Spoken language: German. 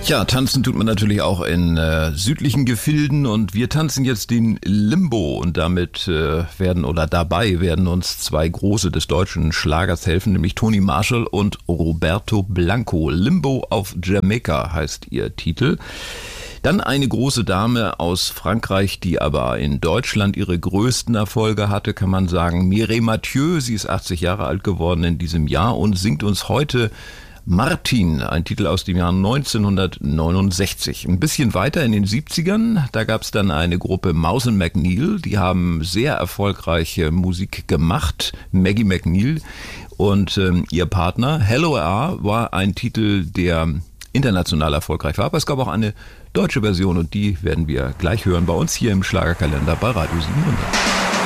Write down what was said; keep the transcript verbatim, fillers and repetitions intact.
Ja, tanzen tut man natürlich auch in äh, südlichen Gefilden und wir tanzen jetzt den Limbo und damit äh, werden oder dabei werden uns zwei Große des deutschen Schlagers helfen, nämlich Toni Marshall und Roberto Blanco. Limbo auf Jamaika heißt ihr Titel. Dann eine große Dame aus Frankreich, die aber in Deutschland ihre größten Erfolge hatte, kann man sagen, Mireille Mathieu. Sie ist achtzig Jahre alt geworden in diesem Jahr und singt uns heute Martin, ein Titel aus dem Jahr neunzehnhundertneunundsechzig. Ein bisschen weiter in den siebzigern, da gab es dann eine Gruppe Mouse and McNeil, die haben sehr erfolgreiche Musik gemacht, Maggie McNeil und ähm, ihr Partner. Hello R war ein Titel, der international erfolgreich war, aber es gab auch eine deutsche Version und die werden wir gleich hören bei uns hier im Schlagerkalender bei Radio siebenhundert.